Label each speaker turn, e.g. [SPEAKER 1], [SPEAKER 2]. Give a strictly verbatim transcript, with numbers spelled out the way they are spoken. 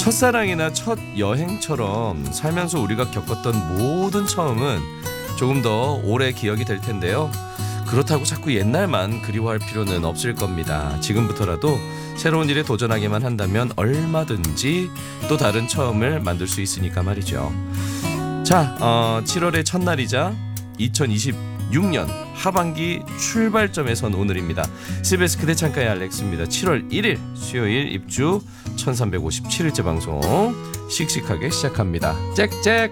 [SPEAKER 1] 첫사랑이나 첫 여행처럼 살면서 우리가 겪었던 모든 처음은 조금 더 오래 기억이 될 텐데요. 그렇다고 자꾸 옛날만 그리워할 필요는 없을 겁니다. 지금부터라도 새로운 일에 도전하기만 한다면 얼마든지 또 다른 처음을 만들 수 있으니까 말이죠. 자, 어, 칠월의 첫날이자 이천이십육 년 하반기 출발점에 선 오늘입니다. 씨비에스 그대 창가의 알렉스입니다. 칠월 일일 수요일 입주 천삼백오십칠 일째 방송 씩씩하게 시작합니다. 짹짹.